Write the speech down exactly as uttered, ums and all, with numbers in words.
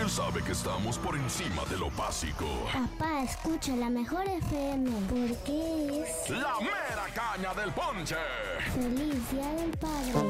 Él sabe que estamos por encima de lo básico. Papá, escucha la mejor F M porque es La mera caña del ponche. Feliz Día del Padre.